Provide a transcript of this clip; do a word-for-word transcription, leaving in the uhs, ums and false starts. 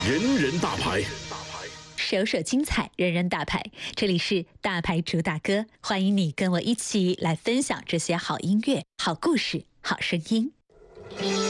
人人大牌， 首首精彩，人人大牌。这里是大牌主打歌，欢迎你跟我一起来分享这些好音乐、好故事、好声音。